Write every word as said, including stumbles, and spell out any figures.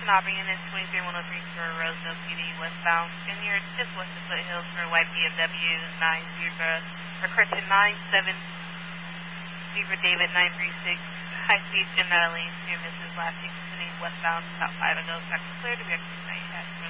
Destination Aubrey Unit twenty-three one oh three for Roseville P D westbound. And you're just west of Foothills for Y P F W nine zero, or correction nine seven zero David nine three six. High speed Jim Natalie, near Missus Lassie, continuing westbound about five ago. Traffic clear to be exit ninety-five.